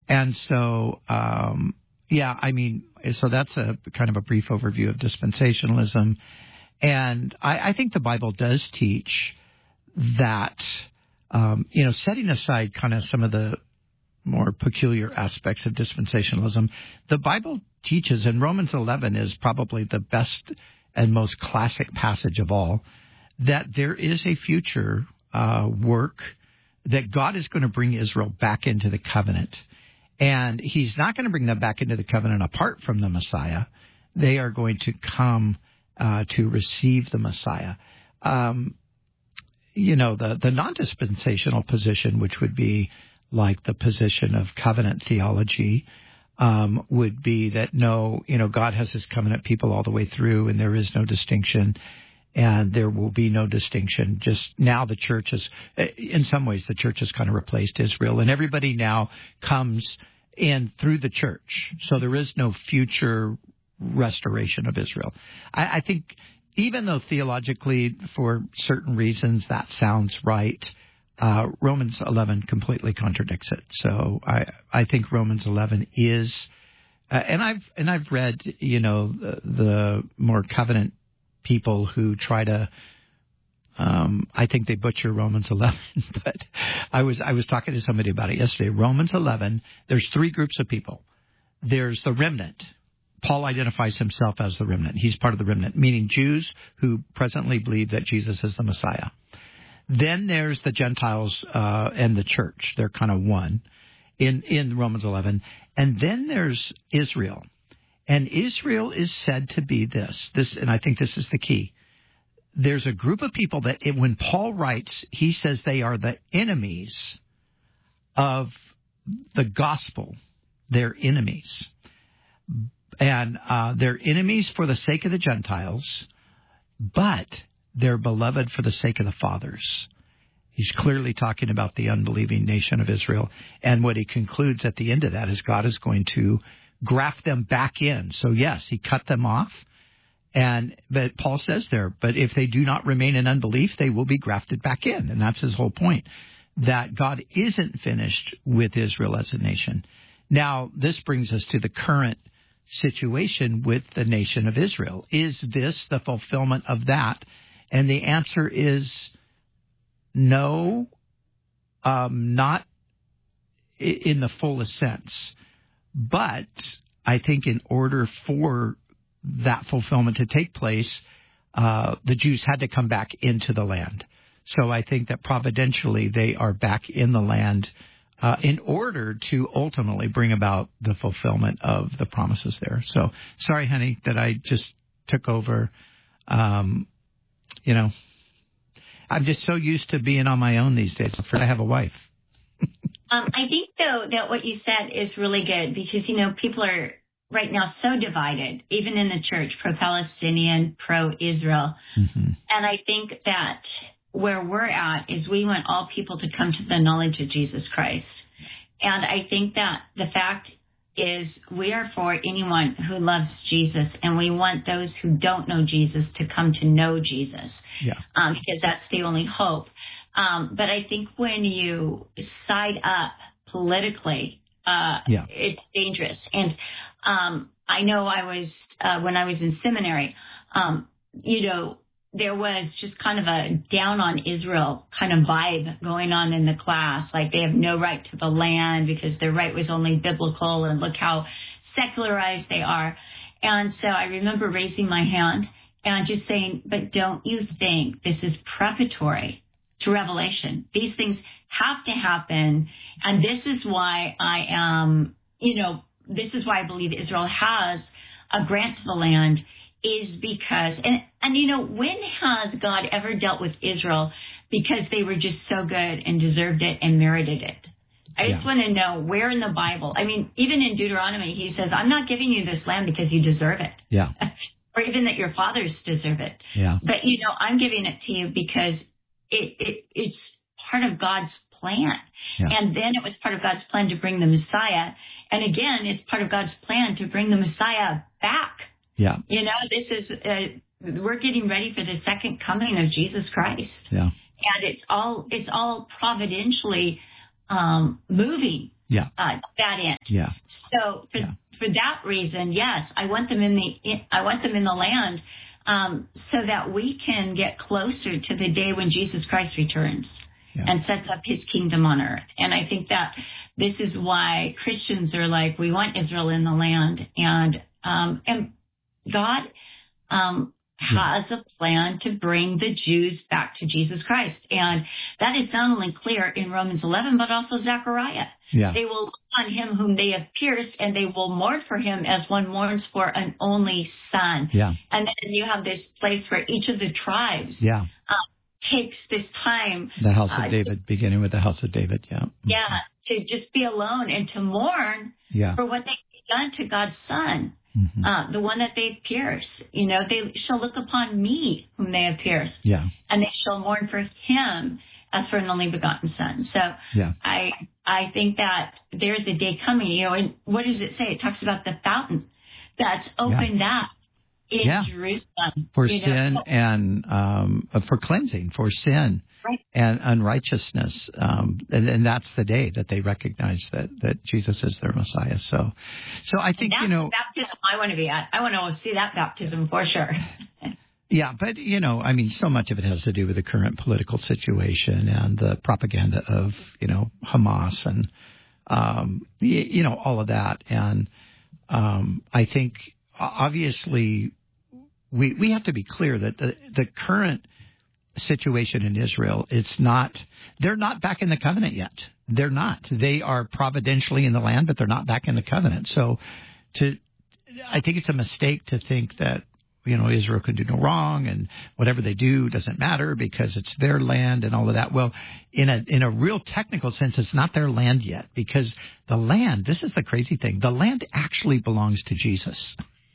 And so, so that's a kind of a brief overview of dispensationalism. And I think the Bible does teach that, setting aside kind of some of the more peculiar aspects of dispensationalism, the Bible teaches, and Romans 11 is probably the best and most classic passage of all, that there is a future work that God is going to bring Israel back into the covenant. And he's not going to bring them back into the covenant apart from the Messiah. They are going to come to receive the Messiah. The non-dispensational position, which would be like the position of covenant theology, would be that no, God has his covenant people all the way through, and there is no distinction, and there will be no distinction. Just now the church is, in some ways, the church has kind of replaced Israel, and everybody now comes in through the church. So there is no future restoration of Israel. I think even though theologically, for certain reasons, that sounds right, Romans 11 completely contradicts it. So I think Romans 11 is, and I've read, the more covenant people who try to, I think they butcher Romans 11, but I was talking to somebody about it yesterday. Romans 11, there's three groups of people. There's the remnant. Paul identifies himself as the remnant. He's part of the remnant, meaning Jews who presently believe that Jesus is the Messiah. Then there's the Gentiles and the church. They're kind of one in Romans 11. And then there's Israel. And Israel is said to be this, and I think this is the key. There's a group of people that when Paul writes, he says they are the enemies of the gospel. They're enemies. And they're enemies for the sake of the Gentiles, but they're beloved for the sake of the fathers. He's clearly talking about the unbelieving nation of Israel. And what he concludes at the end of that is God is going to graft them back in. So yes, he cut them off. But Paul says there, but if they do not remain in unbelief, they will be grafted back in. And that's his whole point, that God isn't finished with Israel as a nation. Now, this brings us to the current situation with the nation of Israel. Is this the fulfillment of that? And the answer is no, not in the fullest sense. But I think in order for that fulfillment to take place, the Jews had to come back into the land. So I think that providentially they are back in the land in order to ultimately bring about the fulfillment of the promises there. So sorry, honey, that I just took over. I'm just so used to being on my own these days. I have a wife. I think, though, that what you said is really good because, people are right now so divided, even in the church, pro-Palestinian, pro-Israel. Mm-hmm. And I think that where we're at is we want all people to come to the knowledge of Jesus Christ. And I think that the fact is we are for anyone who loves Jesus, and we want those who don't know Jesus to come to know Jesus, because that's the only hope. But I think when you side up politically, it's dangerous. And I know I was, when I was in seminary, there was just kind of a down on Israel kind of vibe going on in the class. Like they have no right to the land because their right was only biblical, and look how secularized they are. And so I remember raising my hand and just saying, but don't you think this is preparatory to Revelation? These things have to happen. And this is why I am, this is why I believe Israel has a grant to the land, is because, and when has God ever dealt with Israel because they were just so good and deserved it and merited it? I just want to know where in the Bible, even in Deuteronomy, he says, I'm not giving you this land because you deserve it. Yeah. Or even that your fathers deserve it. Yeah. But, I'm giving it to you because it's part of God's plan. Yeah. And then it was part of God's plan to bring the Messiah. And again, it's part of God's plan to bring the Messiah back. Yeah. This is, we're getting ready for the second coming of Jesus Christ. Yeah. And it's all providentially moving. that end. Yeah. So for that reason, yes, I want them in the land, so that we can get closer to the day when Jesus Christ returns and sets up his kingdom on earth. And I think that this is why Christians are like, we want Israel in the land, and God has a plan to bring the Jews back to Jesus Christ. And that is not only clear in Romans 11, but also Zechariah. Yeah. They will look on him whom they have pierced, and they will mourn for him as one mourns for an only son. Yeah. And then you have this place where each of the tribes takes this time. The house of David, beginning with the house of David, Yeah, to just be alone and to mourn for what they've done to God's son. Mm-hmm. The one that they pierced. They shall look upon me whom they have pierced. Yeah. And they shall mourn for him as for an only begotten son. So I think that there's a day coming, and what does it say? It talks about the fountain that's opened up in Jerusalem. For sin and for cleansing, for sin and unrighteousness. And that's the day that they recognize that Jesus is their Messiah. So I think, that's the baptism I want to be at. I want to see that baptism for sure. Yeah, but, so much of it has to do with the current political situation and the propaganda of, Hamas and, all of that. And I think, obviously, we have to be clear that the current situation in Israel, they're not back in the covenant yet. They're not. They are providentially in the land, but they're not back in the covenant. So I think it's a mistake to think that, Israel can do no wrong and whatever they do doesn't matter because it's their land and all of that. Well, in a real technical sense, it's not their land yet because the land, this is the crazy thing, the land actually belongs to Jesus.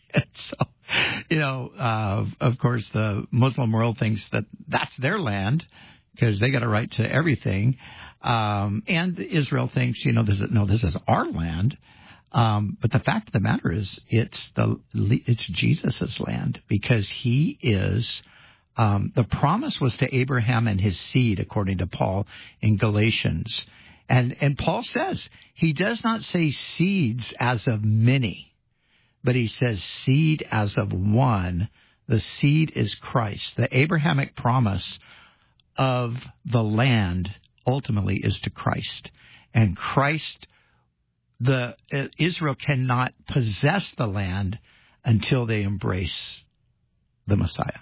So, of course, the Muslim world thinks that that's their land because they got a right to everything. And Israel thinks, this is our land. But the fact of the matter is it's Jesus's land because he is, the promise was to Abraham and his seed, according to Paul in Galatians. And Paul says he does not say seeds as of many, but he says seed as of one. The seed is Christ. The Abrahamic promise of the land ultimately is to Christ. And Christ, Israel cannot possess the land until they embrace the Messiah.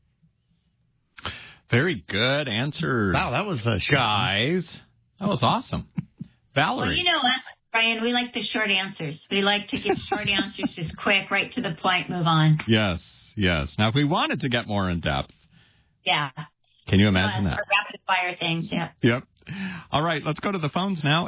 Very good answers. Wow, that was guys. That was awesome. Valerie. Well, you know us, Brian, we like the short answers. We like to give short answers, just quick, right to the point, move on. Yes. Now, if we wanted to get more in depth. Yeah. Can you imagine that? Our rapid fire things, yeah. Yep. All right, let's go to the phones now.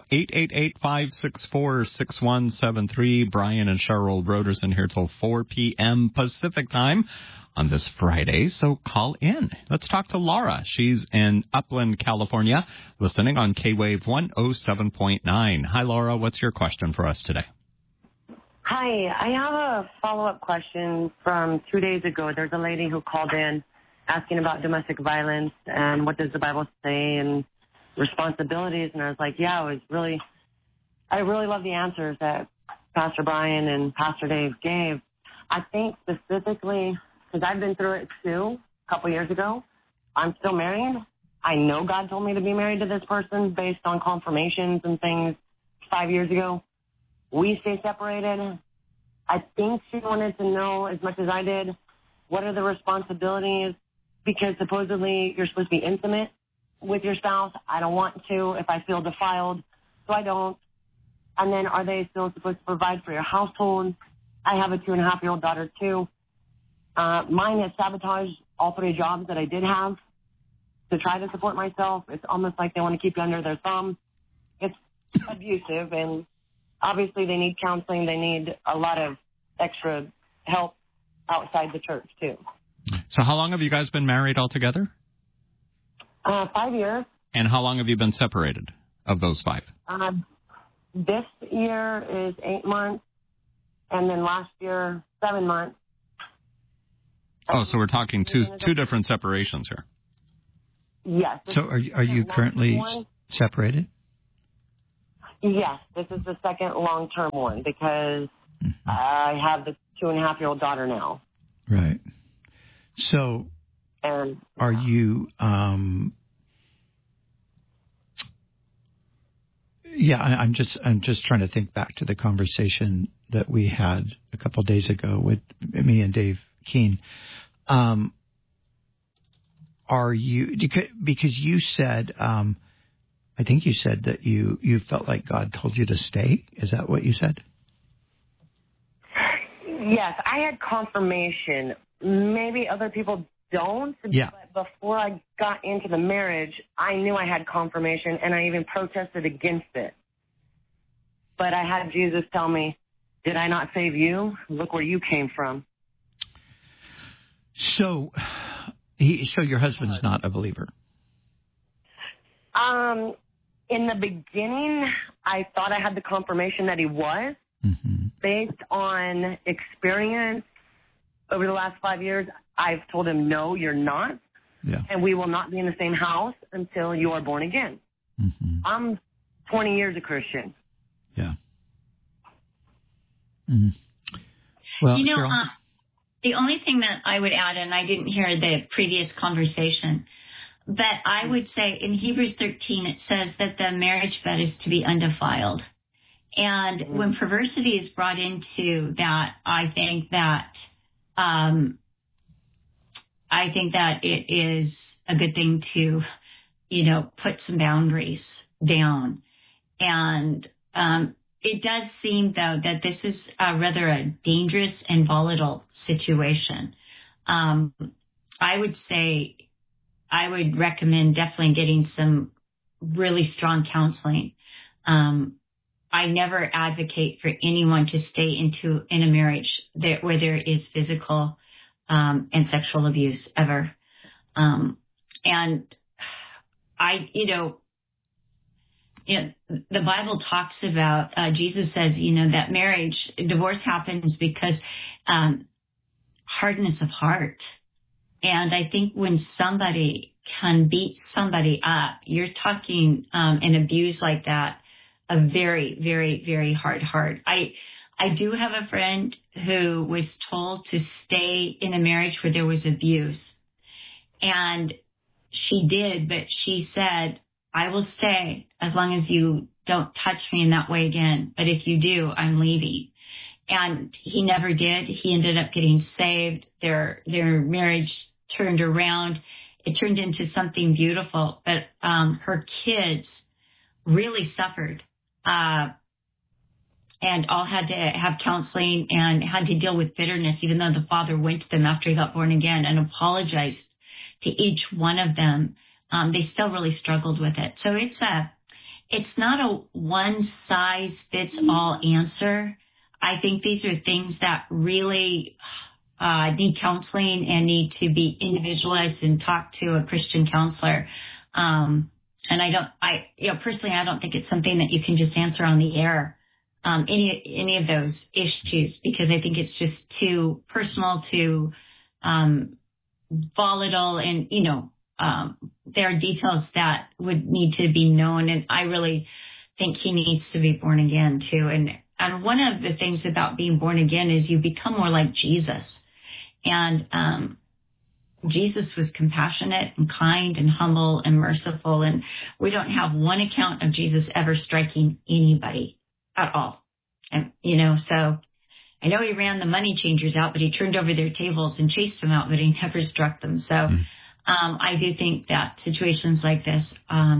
888-564-6173. Brian and Cheryl Broderson here till 4 p.m. Pacific time on this Friday, so call in. Let's talk to Laura. She's in Upland, California, listening on K-Wave 107.9. Hi, Laura. What's your question for us today? Hi. I have a follow-up question from 2 days ago. There's a lady who called in asking about domestic violence and what does the Bible say and responsibilities. And I was like, I really love the answers that Pastor Brian and Pastor Dave gave. I think specifically, because I've been through it too a couple years ago, I'm still married. I know God told me to be married to this person based on confirmations and things 5 years ago. We stay separated. I think she wanted to know, as much as I did, what are the responsibilities? Because supposedly you're supposed to be intimate with your spouse. I don't want to if I feel defiled, so I don't. And then are they still supposed to provide for your household? I have a 2.5-year-old daughter, too. Mine has sabotaged all 3 jobs that I did have to try to support myself. It's almost like they want to keep you under their thumb. It's abusive, and obviously they need counseling. They need a lot of extra help outside the church, too. So how long have you guys been married altogether? 5 years. And how long have you been separated of those 5? This year is 8 months, and then last year, 7 months. Oh, so we're talking two different separations here. Yes. So are you currently separated? Yes, this is the second long-term one because I have the 2.5-year-old daughter now. Right. So, And are you? I'm just trying to think back to the conversation that we had a couple of days ago with me and Dave Keene. Are you, because you said, I think you said that you felt like God told you to stay. Is that what you said? yes, I had confirmation. Maybe other people don't. Yeah. But before I got into the marriage, I knew I had confirmation, and I even protested against it. But I had Jesus tell me, did I not save you? Look where you came from. So your husband's not a believer? In the beginning, I thought I had the confirmation that he was. Mm-hmm. Based on experience over the last 5 years, I've told him, no, you're not. Yeah. And we will not be in the same house until you are born again. Mm-hmm. I'm 20 years a Christian. Yeah. Mm-hmm. Well, Cheryl? The only thing that I would add, and I didn't hear the previous conversation, but I would say in Hebrews 13, it says that the marriage bed is to be undefiled. And when perversity is brought into that, I think that it is a good thing to, put some boundaries down. And it does seem, though, that this is rather a dangerous and volatile situation. I would say I would recommend definitely getting some really strong counseling. I never advocate for anyone to stay in a marriage where there is physical and sexual abuse ever. And the Bible talks about, Jesus says, that divorce happens because hardness of heart. And I think when somebody can beat somebody up, you're talking and abuse like that, a very, very, very hard heart. I do have a friend who was told to stay in a marriage where there was abuse. And she did, but she said, I will stay as long as you don't touch me in that way again. But if you do, I'm leaving. And he never did. He ended up getting saved. Their marriage turned around. It turned into something beautiful. But her kids really suffered. And all had to have counseling and had to deal with bitterness, even though the father went to them after he got born again and apologized to each one of them. They still really struggled with it. So it's not a one-size-fits-all answer. I think these are things that really need counseling and need to be individualized and talk to a Christian counselor. And personally, I don't think it's something that you can just answer on the air, any of those issues, because I think it's just too personal, too volatile, and, there are details that would need to be known. And I really think he needs to be born again, too. And one of the things about being born again is you become more like Jesus. And Jesus was compassionate and kind and humble and merciful. And we don't have one account of Jesus ever striking anybody at all. And, so I know he ran the money changers out, but he turned over their tables and chased them out, but he never struck them. So I do think that situations like this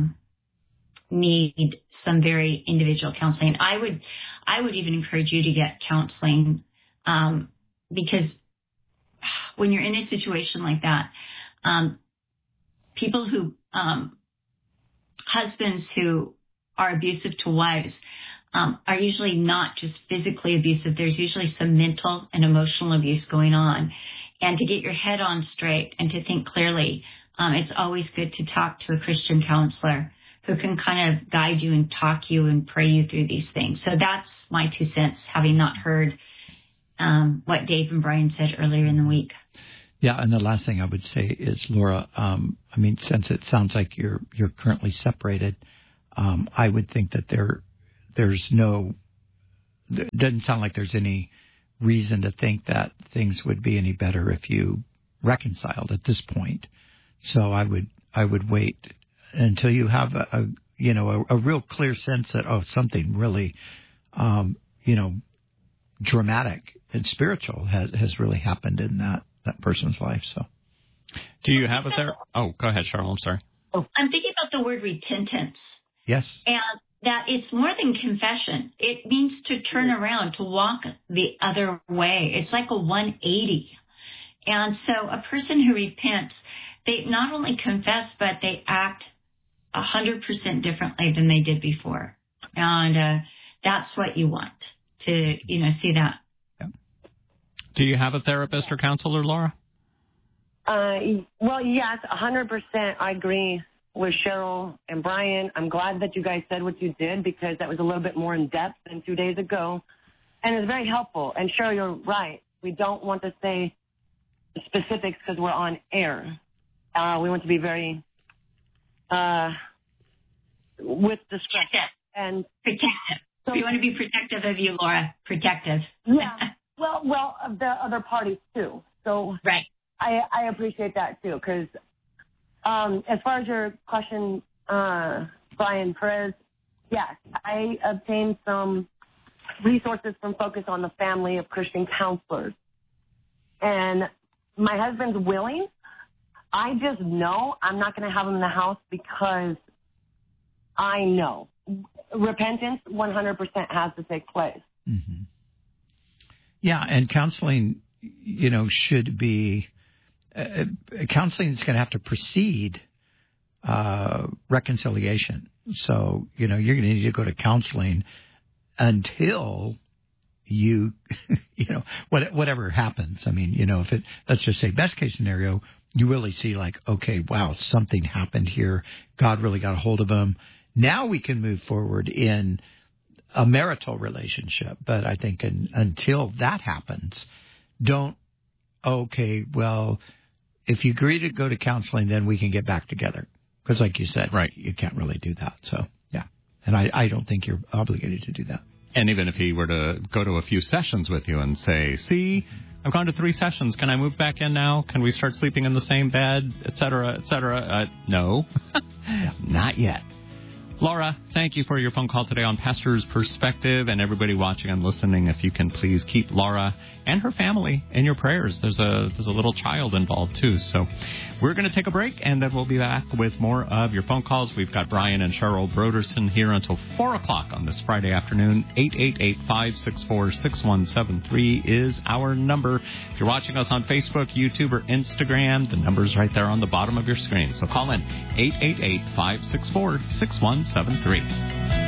need some very individual counseling. I would even encourage you to get counseling because when you're in a situation like that, people who, husbands who are abusive to wives, are usually not just physically abusive. There's usually some mental and emotional abuse going on. And to get your head on straight and to think clearly, it's always good to talk to a Christian counselor who can kind of guide you and talk you and pray you through these things. So that's my 2 cents, having not heard what Dave and Brian said earlier in the week. Yeah, and the last thing I would say is, Laura, since it sounds like you're currently separated, I would think that it doesn't sound like there's any reason to think that things would be any better if you reconciled at this point. So I would wait until you have a real clear sense that something really dramatic and spiritual has really happened in that person's life. So do you have it there? Oh, go ahead, Cheryl. I'm sorry. I'm thinking about the word repentance. Yes. And that it's more than confession. It means to turn around, to walk the other way. It's like a 180. And so a person who repents, they not only confess, but they act 100% differently than they did before. And that's what you want to, see that. Yeah. Do you have a therapist or counselor, Laura? Well, yes, 100%. I agree with Cheryl and Brian. I'm glad that you guys said what you did because that was a little bit more in depth than 2 days ago. And it's very helpful. And Cheryl, you're right. We don't want to say specifics because we're on air. We want to be very with discretion. And protective. So we want to be protective of you, Laura. Protective. Yeah. Well, of the other parties too. So right. I appreciate that too because as far as your question, Brian Perez, yes, I obtained some resources from Focus on the Family of Christian Counselors. And my husband's willing. I just know I'm not going to have him in the house because I know repentance 100% has to take place. Mm-hmm. Yeah, and counseling, should be counseling is going to have to precede reconciliation. So, you're going to need to go to counseling until you, whatever happens. I mean, if let's just say best case scenario, you really see like, okay, wow, something happened here. God really got a hold of him. Now we can move forward in a marital relationship. But I think until that happens, if you agree to go to counseling, then we can get back together. Because like you said, right, you can't really do that. So, yeah. And I don't think you're obligated to do that. And even if he were to go to a few sessions with you and say, see, I've gone to 3 sessions. Can I move back in now? Can we start sleeping in the same bed, et cetera, et cetera? No, not yet. Laura, thank you for your phone call today on Pastor's Perspective, and everybody watching and listening, if you can please keep Laura and her family in your prayers. There's a little child involved too. So we're going to take a break, and then we'll be back with more of your phone calls. We've got Brian and Cheryl Broderson here until 4 o'clock on this Friday afternoon. 888-564-6173 is our number. If you're watching us on Facebook, YouTube, or Instagram, the number's right there on the bottom of your screen. So call in 888-564-6173.